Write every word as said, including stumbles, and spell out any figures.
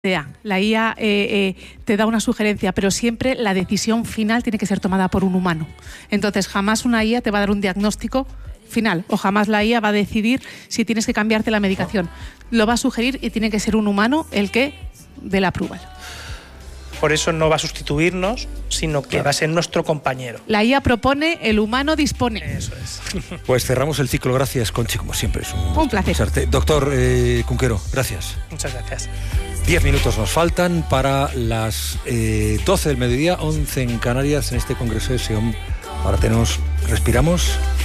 La I A eh, eh, te da una sugerencia, pero siempre la decisión final tiene que ser tomada por un humano. Entonces, jamás una I A te va a dar un diagnóstico final, o jamás la I A va a decidir si tienes que cambiarte la medicación. Lo va a sugerir y tiene que ser un humano el que dé la approval. Por eso no va a sustituirnos, sino que claro, va a ser nuestro compañero. La I A propone, el humano dispone. Eso es. Pues cerramos el ciclo. Gracias, Conchi, como siempre. Es un, un placer. Pasarte. Doctor eh, Cunquero, gracias. Muchas gracias. Diez minutos nos faltan para las eh, doce del mediodía, once en Canarias, en este congreso de SEOM. Ahora tenemos, respiramos